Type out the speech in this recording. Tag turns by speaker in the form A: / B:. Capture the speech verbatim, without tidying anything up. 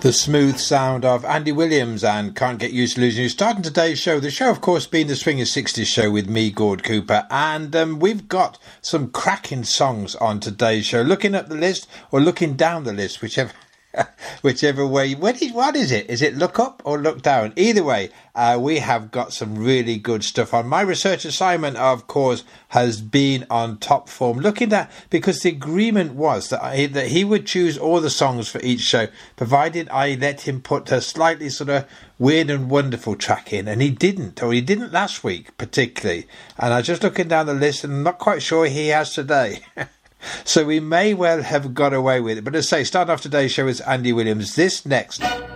A: The smooth sound of Andy Williams and Can't Get Used to Losing You. Starting today's show, the show of course being the Swingers sixties show with me, Gord Cooper, and um, we've got some cracking songs on today's show. Looking at the list or looking down the list, whichever whichever way. What is, what is it? Is it look up or look down? Either way, uh, we have got some really good stuff on. My research assignment, of course, has been on top form. Looking at, because the agreement was that, I, that he would choose all the songs for each show, provided I let him put a slightly sort of weird and wonderful track in, and he didn't, or he didn't last week particularly. And I was just looking down the list, and I'm not quite sure he has today. So we may well have got away with it. But as I say, start off today's show with Andy Williams. This next